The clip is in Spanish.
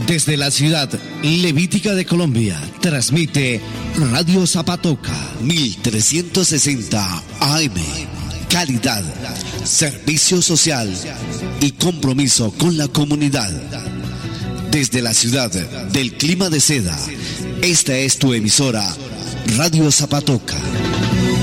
Desde la ciudad levítica de Colombia, transmite Radio Zapatoca 1360 AM. Calidad, servicio social y compromiso con la comunidad. Desde la ciudad del clima de seda, esta es tu emisora, Radio Zapatoca.